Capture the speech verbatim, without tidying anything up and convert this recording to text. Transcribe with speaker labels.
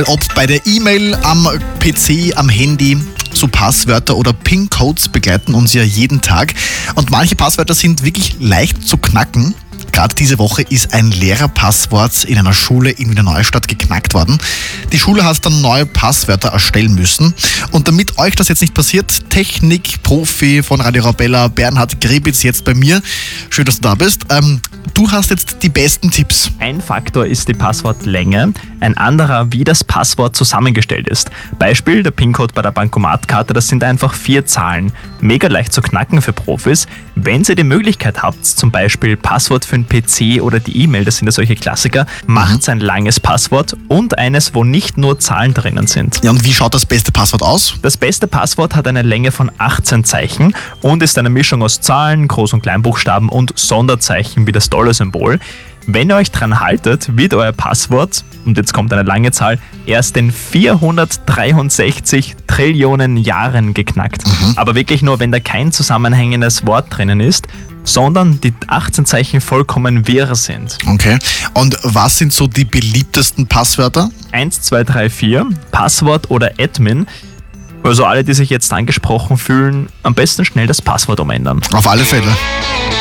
Speaker 1: Ob bei der E-Mail, am P C, am Handy, so Passwörter oder PIN-Codes begleiten uns ja jeden Tag. Und manche Passwörter sind wirklich leicht zu knacken. Gerade diese Woche ist ein Lehrerpasswort in einer Schule in Wiener Neustadt geknackt worden. Die Schule hat dann neue Passwörter erstellen müssen. Und damit euch das jetzt nicht passiert, Technik-Profi von Radio Arabella, Bernhard Grebitz, jetzt bei mir. Schön, dass du da bist. Ähm, du hast jetzt die besten Tipps.
Speaker 2: Ein Faktor ist die Passwortlänge, ein anderer, wie das Passwort zusammengestellt ist. Beispiel, der PIN-Code bei der Bankomatkarte, das sind einfach vier Zahlen. Mega leicht zu knacken für Profis. Wenn ihr die Möglichkeit habt, zum Beispiel Passwort für den P C oder die E-Mail, das sind ja solche Klassiker, macht ein langes Passwort und eines, wo nicht nur Zahlen drinnen sind.
Speaker 1: Ja, und wie schaut das beste Passwort aus?
Speaker 2: Das beste Passwort hat eine Länge von achtzehn Zeichen und ist eine Mischung aus Zahlen, Groß- und Kleinbuchstaben und Sonderzeichen wie das Dollarsymbol. Wenn ihr euch dran haltet, wird euer Passwort, und jetzt kommt eine lange Zahl, erst in vierhundertdreiundsechzig Trillionen Jahren geknackt. Mhm. Aber wirklich nur, wenn da kein zusammenhängendes Wort drinnen ist, sondern die achtzehn Zeichen vollkommen wirr sind.
Speaker 1: Okay. Und was sind so die beliebtesten Passwörter?
Speaker 2: eins, zwei, drei, vier, Passwort oder Admin. Also alle, die sich jetzt angesprochen fühlen, am besten schnell das Passwort umändern.
Speaker 1: Auf alle Fälle.